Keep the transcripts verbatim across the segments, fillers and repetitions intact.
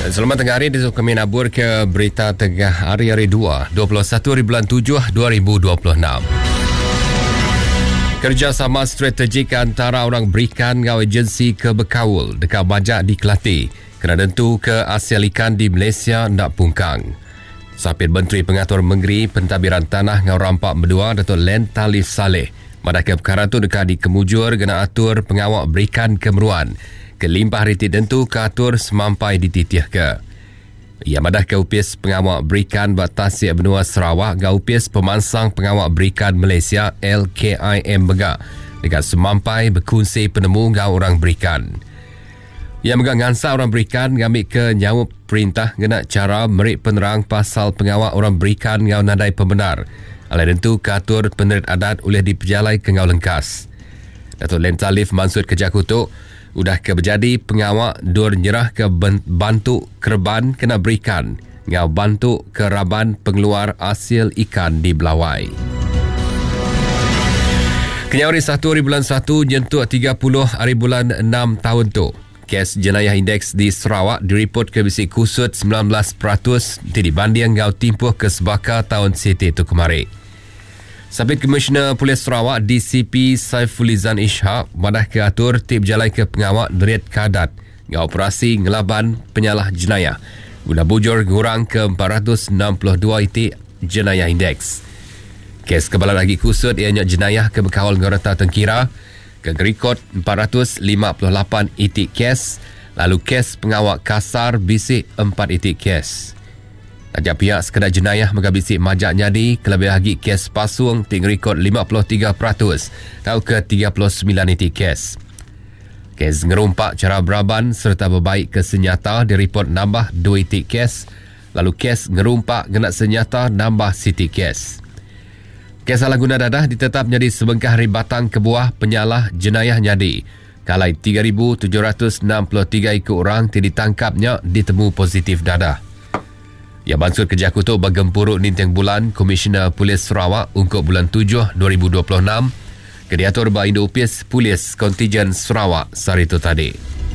Selamat tengah hari, kami nabur ke berita tengah hari hari dua, dua puluh satu hari bulan tujuh, dua ribu dua puluh enam. Kerjasama strategik antara orang berikan dengan agensi kebekawul dekat Bajak di Kelati kena tentu ke hasil ikan di Malaysia nak pungkang. Sapit Menteri Pengatur Menggeri Pentadbiran Tanah dengan Rampak Berdua, Datuk Len Talif Saleh, madakah perkara tu dekat di kemujur kena atur pengawak berikan kemeruan kelimpah riti tentu ke atur semampai dititih ke. Ia madah ke upis pengawak berikan Batasik Benua Sarawak ke upis pemansang pengawak berikan Malaysia L K I M Begak dekat semampai berkongsi penemu dengan orang berikan. Ia megang ngansa orang berikan ngambil ke nyawa perintah kena cara merik penerang pasal pengawak orang berikan ngau nadai pembenar. Alai tentu ke atur penerit adat oleh diperjalai ke ngau lengkas. Datuk Len Talif maksud kerja kutuk udah ke berjadi pengawak dur nyerah ke bantu kerban kena berikan ngau bantu keraban pengeluar hasil ikan di Belawai. Kenyawari satu hari bulan satu nyentuh tiga puluh hari bulan enam tahun tu. Kes jenayah indeks di Sarawak direport ke bisik kusut sembilan belas peratus dibanding ngau timpuh ke sebaka tahun siti tu kemarin. Sabit Komisioner Polis Sarawak D C P Saifulizan Ishak madah ke atur tip jalai ke pengawak derit kadat ngau operasi ngelaban penyalah jenayah guna bujur ngurang ke empat ratus enam puluh dua itik jenayah indeks. Kes kebala lagi kusut ianya jenayah ke bekawal ngerata tengkira ke rekod empat ratus lima puluh lapan itik kes, lalu kes pengawak kasar bisik empat itik kes. Tajak pihak sekedar jenayah megabisik majak nyadi kelebih lagi kes pasung ting rekod lima puluh tiga peratus atau ke tiga puluh sembilan itik kes. Kes ngerumpak cara beraban serta berbaik ke senyata direport nambah dua itik kes, lalu kes ngerumpak genak senyata nambah sitik kes. Kes salah guna dadah ditetap menjadi sebengkah hari batang kebuah penyalah jenayah nyadi. Kalai tiga ribu tujuh ratus enam puluh tiga ikut orang ditangkapnya ditemu positif dadah. Ya bansur kerja kutuk bagempuruk ninteng bulan Komisioner Polis Sarawak untuk bulan tujuh dua ribu dua puluh enam ke diatur ba Indo Upis Polis Kontijen Sarawak sehari itu tadi.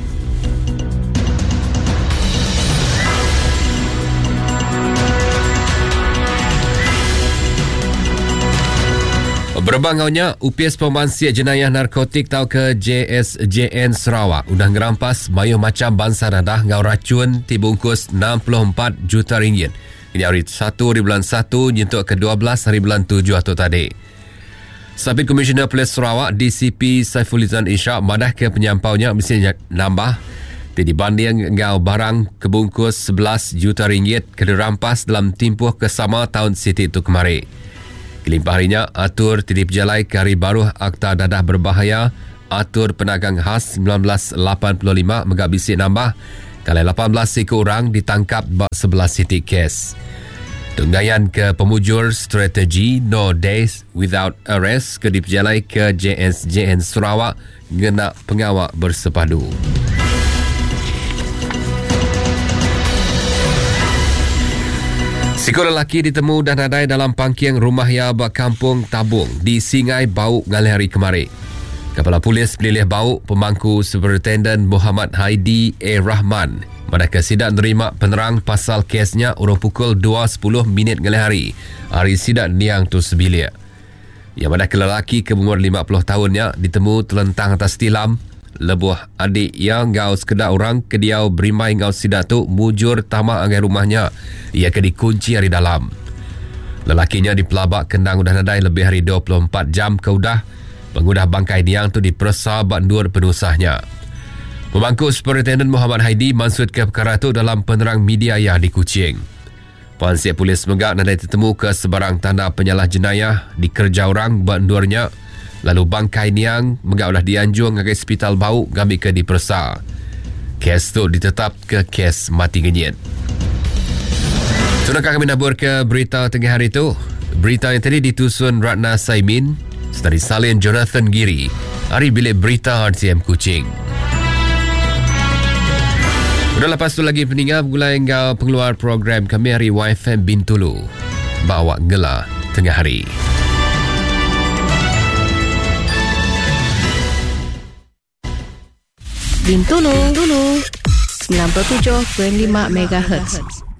Berbangaunya, upis pemansia jenayah narkotik tau ke J S J N Sarawak udah ngerampas mayuh macam bangsa dadah ngau racun tibungkus enam puluh empat juta ringgit. Ini hari satu hari bulan satu nyentuk ke dua belas hari bulan tujuh atau tadi. Sabit Komisioner Polis Sarawak D C P Saifulizan Ishak madah ke penyampaunya mesti nambah dibanding ngau barang kebungkus sebelas juta ringgit ke dirampas dalam timpuh kesama tahun siti itu kemarin. Kelimpah harinya, atur tidip jalai ke hari baru Akta Dadah Berbahaya, atur penagang khas seribu sembilan ratus lapan puluh lima megabisik nambah, kalau lapan belas ekor orang ditangkap bak sebelas titik kes. Tunggayan ke pemujur strategi No Days Without Arrest ke diperjalai ke J S J N Sarawak ngena pengawak bersepadu. Seekor lelaki ditemu dan nadai dalam pangkiang rumah ya bak kampung Tabung di Singai Bau ngalih hari kemarin. Kepala Polis Pelilih Bau pemangku Superintendent Muhammad Haidi A. Rahman manakala sidak nerima penerang pasal kesnya urung pukul dua sepuluh minit ngalih hari. Hari sidak niang tu sebilik. Yang manakala lelaki ke umur lima puluh tahunnya ditemu terlentang atas tilam lebuh adik yang ngau sekedar orang ke diau berimai ngau sidak tu mujur tamak angai rumahnya. Ia ke dikunci hari dalam. Lelakinya dipelabak kendang udah nadai lebih hari dua puluh empat jam ke udah. Pengudah bangkai niang tu dipersa bandur penusahnya. Pemangku Superintendent Muhammad Haidi maksud ke perkara tu dalam penerang media yang di Kuching. Pensiap Polis Megak nadai tertemu ke sebarang tanda penyalah jenayah di kerja orang bandurnya. Lalu bangkai niang Megak udah dianjung ke hospital Bau ngambil ke dipersa. Kes tu ditetap ke kes mati genyit. Sunakah kami nabur ke berita tengah hari itu? Berita yang tadi ditusun Ratna Saimin, setari salin Jonathan Giri, hari bilik berita R T M Kuching. Udah lepas tu lagi peninggal mulai engkau pengeluar program kami hari Y F M Bintulu. Bawa gelar tengah hari. Bintulu dulu. sembilan puluh tujuh perpuluhan lima megahertz.